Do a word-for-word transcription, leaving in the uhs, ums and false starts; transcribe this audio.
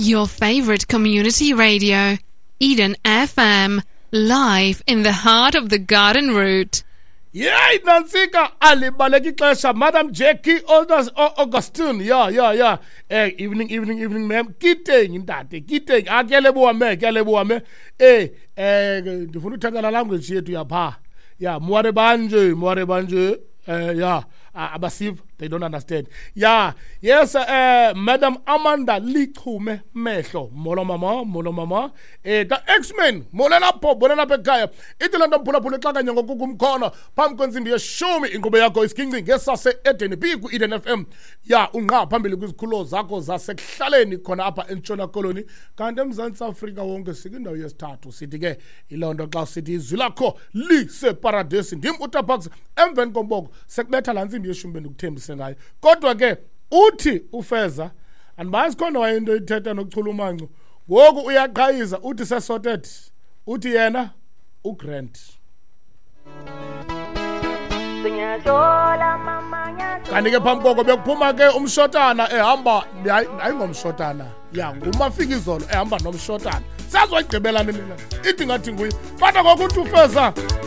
Your favorite community radio, Eden F M, live in the heart of the Garden Route. Yay, Nansika Ali Baleki Klasha, Madam Jackie Aldous Augustine. Yeah, yeah, yeah. Eh, evening, evening, evening, ma'am. Kiteng in that. Kiteng. Ah, kelebo ame, kelebo ame. Eh, eh, ndifuna uthatha la language yethu yapha. Yeah, mware banje, mware banje. Eh, yeah. Abasive, they don't understand. Yeah, yes, uh, Madam Amanda Lichume Mehlo, Molo Mama, Molo Mama, eh, the X-Men, Molena Po, Bolena Pekaya, Italand Pula Pulaka Yango Kukum Corner, Pumpkins in the show me in Gobeako is King, guess I say Eten, Bigu Eden F M, ya, Unga, Pambiligus Kulo, Zako, Zasek, Shaleni, Konapa, and Chona Colony, Kandem South Africa, Wonga, second year start to city, Ilondo Class City, Zulako, Li, Se Paradise, Dim Utapax, and Van Gombog, Sekmetalanzim. Yeshumben ukuthembise ngayo kodwa ke uthi ufeza andibazi khona wayento ithetha nokuchulumanco ngoku uyaqhayiza uthi sesorted uthi yena uGrant kanti ke phambi koko bekuphuma ke umshotana ehamba ayingomshotana ya ngumafikizolo ehamba nomshotana sazoyigqibelana mina ithi ngathi nguye kodwa ngoku uthi ufeza